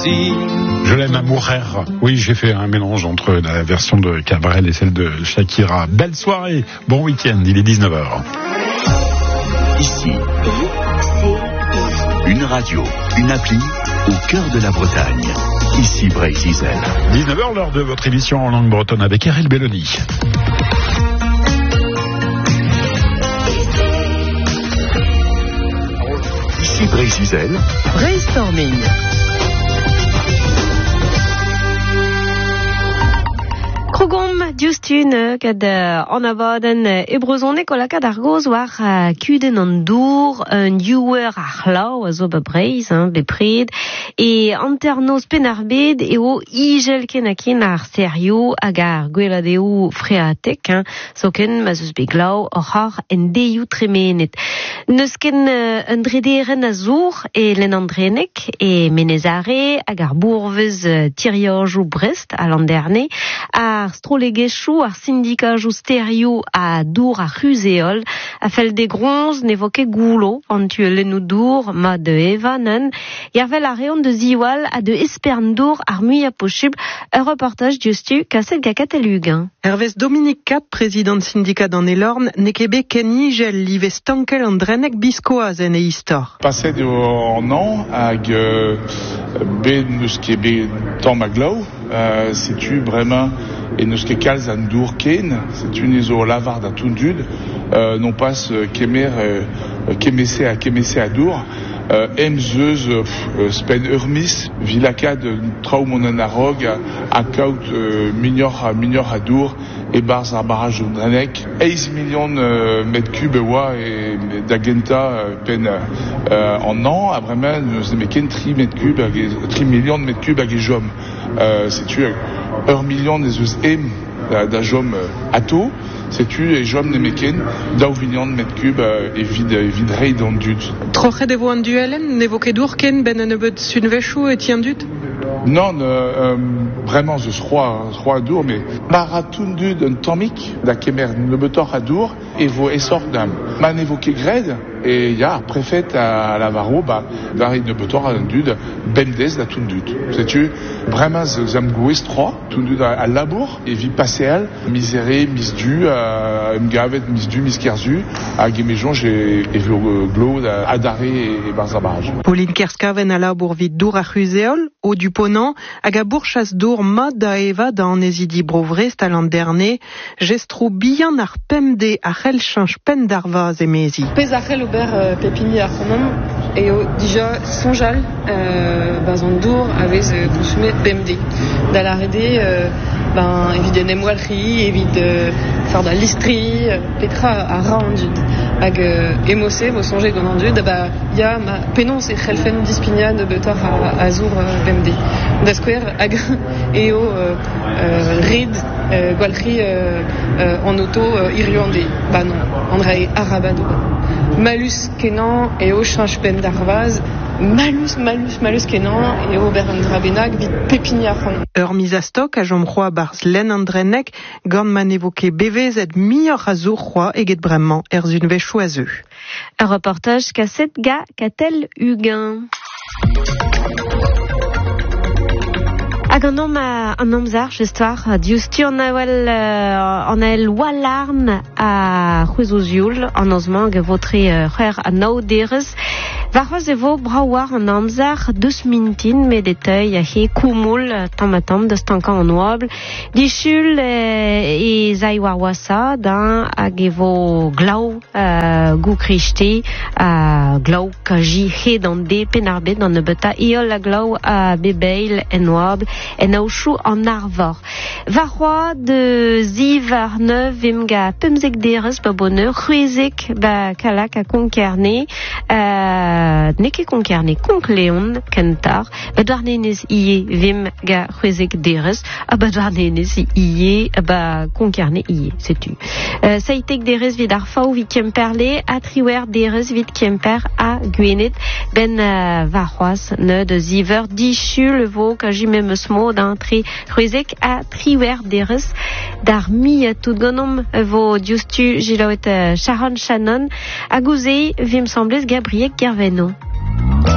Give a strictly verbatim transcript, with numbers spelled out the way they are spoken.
Je l'aime à mourir. Oui, j'ai fait un mélange entre la version de Cabrel et celle de Shakira. Belle soirée, bon week-end, il est dix-neuf heures. Ici, une radio, une appli au cœur de la Bretagne. Ici Bray-Zizel. dix-neuf heures, l'heure de votre émission en langue bretonne avec Ariel Belloni. Ici Bray-Zizel. Brainstorming. Krogom diustune kad an avaden e brezhonek o laka d'ar goz war kuden an dour un youer ar c'hlav a zo ba breiz, bepred, e anternoz pen ar bed e o igel ken a ken ar serio hag ar gweladeo freatek, so ken ma zeus be glav or har en deioù tremenet. Neus ken un drederen a zour e len an drenek e menezare hag ar bourvez tiriojou Brest a landerne ar strolegechou ar syndikajou stereo a dour a c'huzeol a fel de gronz ne vo ket goulo an tu lennou dour ma de evanen yarvel a reon de ziwal a de espern dour ar mui a possible un reportage justu kaset gakatel huguin. Hervez Dominique Cat, président syndicat d'an Elorn, ne kebe ken igel live stankel an drenek biskoaz en e istor. Passet an an hag euh, bet neus ket bet tamm a glav, euh, setu bremañ et neus ket kalz an dour ken, setu ne zo lavar da tondud, euh, non pas euh, kemer euh, kemese a kemese a dour, euh, em zeus euh, spen eurmis, vilakad traoù mon an a rog a, a kaout euh, mignor a mignor a dour, e barz ar barraj o drenek, eiz million euh, mètres cubes oa e da genta euh, pen euh, an an, a bremañ neus ne ken tri mètres cubes, hag e, tri million de mètres cubes hag e jom. Euh, setu ur million ne zeus em da, da jom euh, ato, setu e jom ne meken daou million de mètres cubes euh, e vid, e vid reid an dud. Trochet e vo an duelen, ne vo ket dour ken ben an ebeud sunvechou et tian dud? Non, euh, vraiment zeus roi, roi a dour, mais maratoun dud un tammik da kemer nebetor a dour e vo esort d'am. Man e vo ket gred, et ya préfet à Lavaro, bah, vari nebetor a dud bendez da toun dud. Setu, vraiment zam gouez trois, toun dud a labour, et vi passeal, miséré, misdu, euh, mgavet, misdu, miskerzu, a gemejonj et, et vio glo a dare et, et barzabaraj. Pauline Kerskaven a labour vid dour a c'huzeol, o du ponant, hag a bourchas dour mad da eva da an ezidi brovrest a landerne, gestro bihan ar pemde a c'hel chanj pen d'arvaz e mezi. Pez a c'hel ober euh, pepini ar c'honom, e o dija sonjal euh, baz an dour avez euh, konsumet bemde. Da la rede, euh, ben, evit en emwalri, evit euh, far da listri, euh, petra a ra an dud. Hag euh, emose, vo sonje gant an dud, ba, ya ma penons e c'helfen dispignad betor a, a zour euh, bemde. Da skouer hag eo euh, euh, red euh, gwalc'hi euh, euh, en auto euh, iriande. Ba non, an rae arabado. Malus kenan eo chanj pen d'arvaz, malus, malus, malus kenan eo ber an drabenag vit pepini ar c'honom. Ur miz a stok a jom c'hoa barz len an drenek, gant man evoke bevezet mignor a zo c'hoa eget bremañ er zunvechou a zeu. Un reportage kaset ga katel huguin. Hag an nom an amzar, jestwar, diustu an ael, an ael walarn a c'hwezozioul, an ozman ge votre c'hwer a nao derez. Varroz e vo brawar an amzar deus mintin me deteuil a he koumoul tam a tam deus tankan an oabl. Dichul e zai war wasa dan hag e vo glav gou kriste a glav kaji he dan de pen ar bet dan nebeta eol a glav a bebeil en oabl en aochou an arvor. Varroa de ziv ar neuf vim ga pemzek derez ba bonheur, c'hwezek ba kalak a konkerne, euh, neke konkerne konk leon kentar, ba doar nenez ie vim ga c'hwezek derez, a ba doar nenez ie ba konkerne ie, setu. Euh, Saitek derez vid ar faou vid kemperle, a triwer derez vid kemper a gwenet, ben uh, varroaz ne de ziver dichul vo ka jimem eus mo d'un tri c'hwezek a triwer derez d'ar mi a tout gonom vo diustu jilaouet uh, Sharon Shannon a gouze vim semblez Gabriel Gerveno.